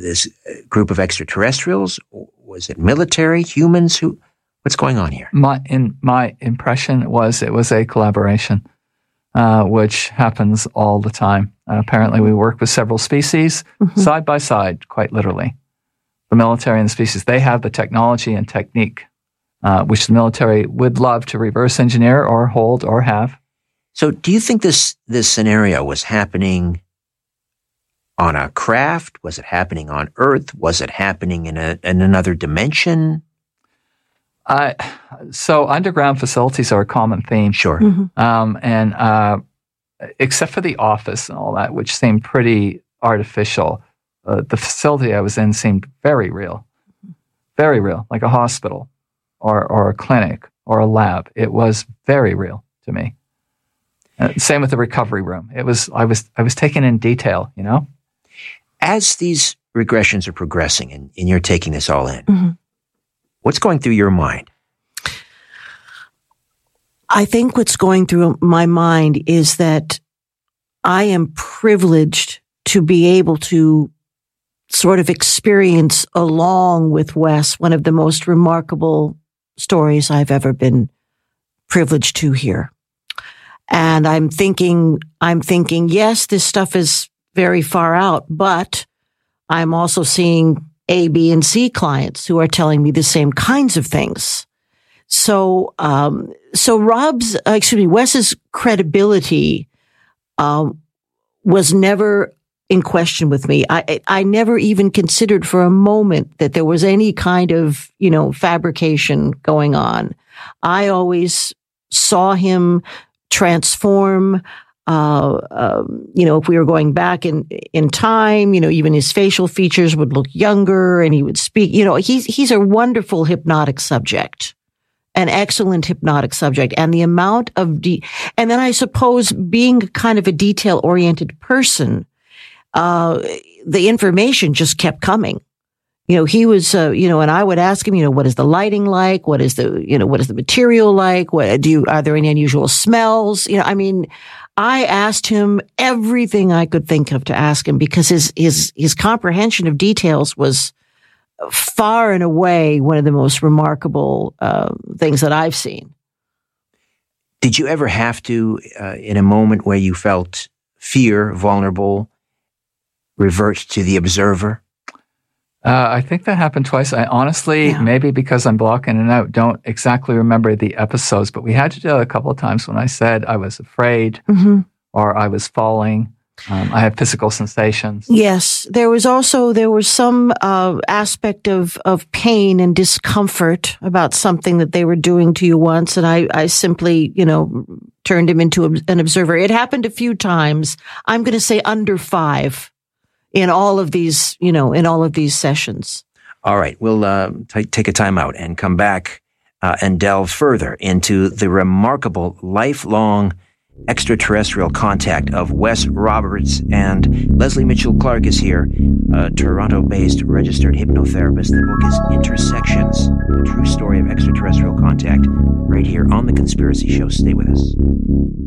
this group of extraterrestrials? Was it military, humans? What's going on here? My impression was it was a collaboration, which happens all the time. Apparently, we work with several species side by side, quite literally. The military and the species, they have the technology and technique, which the military would love to reverse engineer or hold or have. So do you think this scenario was happening on a craft? Was it happening on Earth? Was it happening in another dimension? So underground facilities are a common theme. Sure. And except for the office and all that, which seemed pretty artificial, the facility I was in seemed very real, like a hospital or a clinic or a lab. It was very real to me. Same with the recovery room. I was taken in detail, you know? As these regressions are progressing and you're taking this all in, what's going through your mind? I think what's going through my mind is that I am privileged to be able to sort of experience along with Wes one of the most remarkable stories I've ever been privileged to hear. And I'm thinking, yes, this stuff is very far out, but I'm also seeing A, B, and C clients who are telling me the same kinds of things. So, Wes's credibility, was never in question with me. I never even considered for a moment that there was any kind of, fabrication going on. I always saw him transform, if we were going back in time, even his facial features would look younger and he would speak, he's a wonderful hypnotic subject, an excellent hypnotic subject. And the amount of, and then I suppose being kind of a detail oriented person, the information just kept coming. He was, and I would ask him, what is the lighting like? What is the material like? Are there any unusual smells? I asked him everything I could think of to ask him because his comprehension of details was far and away one of the most remarkable, things that I've seen. Did you ever have to, in a moment where you felt fear, vulnerable, revert to the observer? I think that happened twice. I honestly, maybe because I'm blocking it out, don't exactly remember the episodes, but we had to do it a couple of times when I said I was afraid or I was falling. I had physical sensations. Yes. There was some aspect of pain and discomfort about something that they were doing to you once. And I simply, turned him into an observer. It happened a few times. I'm going to say under 5. In all of these, sessions. All right. We'll take a time out and come back and delve further into the remarkable lifelong extraterrestrial contact of Wes Roberts. And Leslie Mitchell Clark is here, a Toronto-based registered hypnotherapist. The book is Intersections, a true story of extraterrestrial contact, right here on The Conspiracy Show. Stay with us.